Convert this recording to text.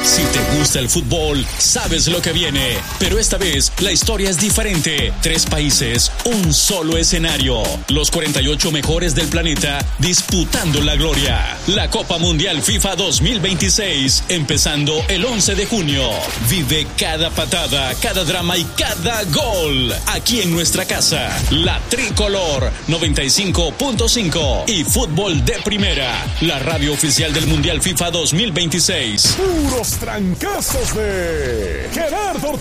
Si te gusta el fútbol, sabes lo que viene. Pero esta vez la historia es diferente. 3 países, un solo escenario. Los 48 mejores del planeta disputando la gloria. La Copa Mundial FIFA 2026, empezando el 11 de junio. Vive cada patada, cada drama y cada gol. Aquí en nuestra casa. La Tricolor 95.5 y Fútbol de Primera. La radio oficial del Mundial FIFA 2026. Puros trancazos de Gerardo Ortiz.